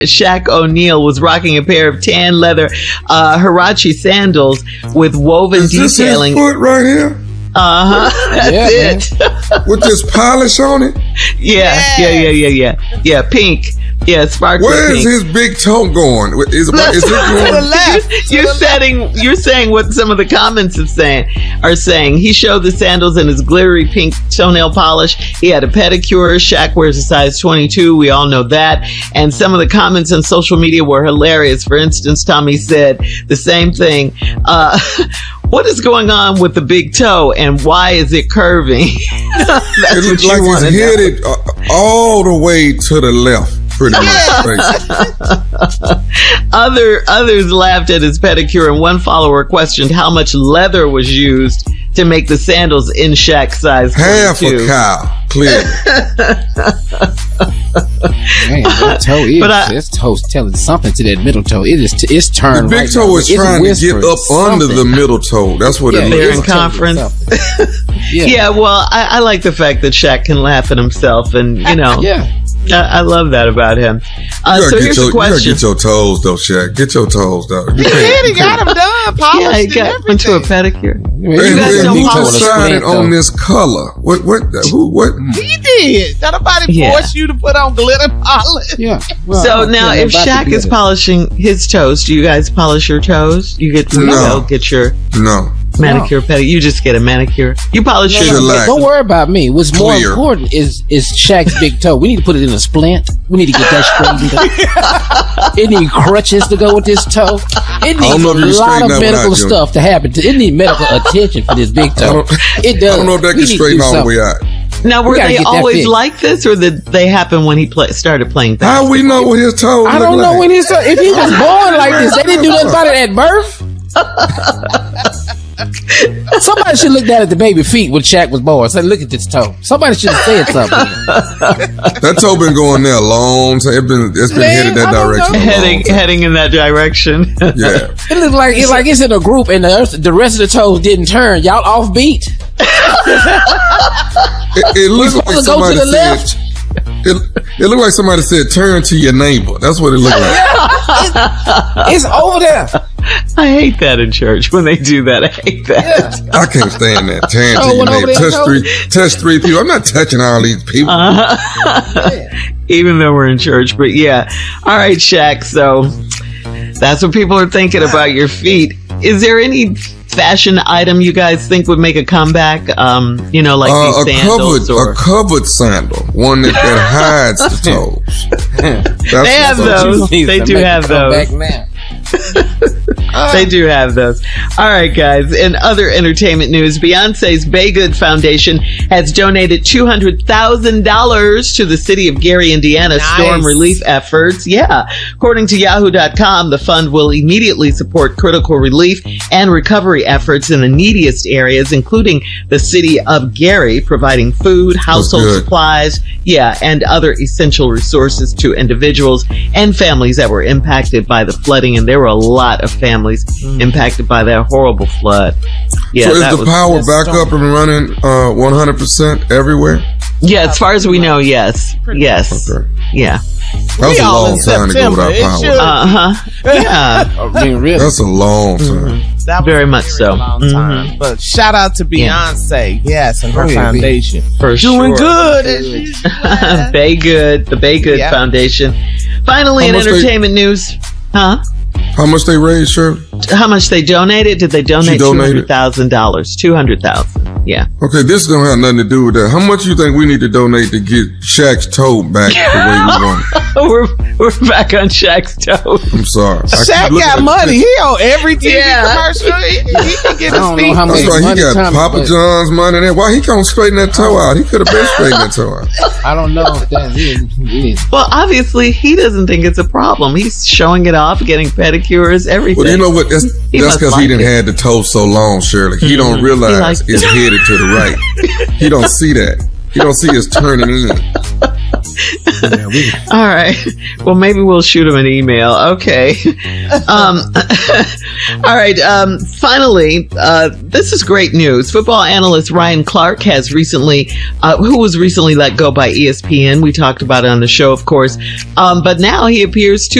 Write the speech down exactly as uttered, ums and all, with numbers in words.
Shaq O'Neal was rocking a pair of tan leather uh, Huarache sandals with woven Is this detailing. His foot right here? Uh huh. That's Yeah, it. With this polish on it? Yeah, yeah, yeah, yeah, yeah. Yeah, pink. Yeah, sparkly Where is pink. his big toe going? Is, is it to the going? left. You're saying you're saying what some of the comments have saying are saying. He showed the sandals in his glittery pink toenail polish. He had a pedicure. Shaq wears a size twenty-two. We all know that. And some of the comments on social media were hilarious. For instance, Tommy said the same thing. Uh, what is going on with the big toe and why is it curving? That's It looks what like you want it's to know. headed uh, all the way to the left. Pretty much. Other others laughed at his pedicure, and one follower questioned how much leather was used to make the sandals in Shaq's size Half twenty-two. a cow, clearly. Man, that toe is. But I- This toe's telling something to that middle toe. It is. T- it's The turned. big right toe now. is It's trying to whispering get up under something. the middle toe. That's what Yeah, it They're looks in like. conference. Yeah. Yeah, well, I, I like the fact that Shaq can laugh at himself, and you know, Yeah. I, I love that about him. Uh, You so gotta, here's get your, the you gotta question. get your toes though, Shaq. Get your toes though. You He can't- did. He you got can't- him done. Polished Yeah, he and got went to a everything. pedicure. You And, guys and don't who polish decided slant, on though. this color? What? What? Who? What? He did. Not nobody Yeah. forced you to put on glitter polish. Yeah. Well, I So don't now, care if about the Shaq is glitter. polishing his toes, do you guys polish your toes? You get you No. know, get your No. manicure, pedicure. You just get a manicure. You polish No, your no, no, Shellac. don't worry about me. What's more Clear. important is is Shaq's big toe. We need to put it in a splint. We need to get that straightened up. It needs crutches to go with this toe. It I don't needs know a if you can lot straighten of that one medical out, Junior. stuff to happen. To, it needs medical attention for this big I toe. don't, It does. I don't know if that We can need to straighten do all the something. way out. Now, were We gotta they get that always fixed. like this, or did they happen when he play, started playing How basketball? we know what his toes I look don't know like? when his toe. If he was born like this, they didn't do nothing about it at birth. Somebody should look down at the baby feet when Shaq was born. Say, look at this toe. Somebody should have said something. That toe been going there a long time. It's been it's been Man, headed that I don't direction. know. a long heading time. heading in that direction? Yeah. It looks like it's like it's in a group and the, the rest of the toes didn't turn. Y'all off beat. It, it looks like supposed to go to somebody the said. left. It, it looked like somebody said, "Turn to your neighbor." That's what it looked like. It's over there. I hate that in church when they do that. I hate that. I can't stand that. Turn Oh, to your went over neighbor. there, Touch Joe? three. Touch three people. I'm not touching all these people. Even though we're in church, but yeah. All right, Shaq. So that's what people are thinking about your feet. Is there any fashion item you guys think would make a comeback? Um, you know, like Uh, a these sandals covered, or a covered sandal, one that, that hides the toes. That's They have what's up. those. They do have those. Now. They do have those. All right, guys. In other entertainment news, Beyonce's Baygood Foundation has donated two hundred thousand dollars to the city of Gary, Indiana Nice. storm relief efforts. Yeah. According to Yahoo dot com, the fund will immediately support critical relief and recovery efforts in the neediest areas, including the city of Gary, providing food, household good. supplies, yeah, and other essential resources to individuals and families that were impacted by the flooding. And there were a lot of families impacted by that horrible flood. Yeah, So is that the was- power that's back strong. up and running uh, one hundred percent everywhere? Yeah, as far as we know, yes. Yes. Okay. Yeah. That was We a all long in time to go September. without It power. should- Uh huh. Yeah. I mean, really. That's a long time. That was Very a much very so. long Mhm. time. But shout out to Yeah. Beyonce, yes, and her Oh, yeah, foundation. For Doing sure. good. as usual. Baygood, the Baygood Yeah. Foundation. Finally, How in much they- entertainment news. Huh? How much they raised, Shirley? How much they donated? Did they donate two donated? hundred thousand dollars? Two hundred thousand. Yeah. Okay, this don't have nothing to do with that. How much you think we need to donate to get Shaq's toe back the way we want it? we're we're back on Shaq's toes. I'm sorry. I keep Shaq looking got at money. the He on every T V Yeah. commercial. He, he can get I his don't feet. know how much That's right. money He got Tommy, Papa but John's money there. Why he can't straighten that toe out? He could have been straightening that toe out. I don't know if that is. It is. Well, obviously, he doesn't think it's a problem. He's showing it off, getting pedicures, everything. Well, you know what? That's He that's must because he like didn't it. had the toe so long, Shirley. He don't He realize likes it's it. headed to the right. He don't see that. He don't see it's turning in. Yeah, we, All right. Well, maybe we'll shoot him an email. Okay. Um, All right. Um, finally, uh, this is great news. Football analyst Ryan Clark has recently, uh, who was recently let go by E S P N. We talked about it on the show, of course. Um, but now he appears to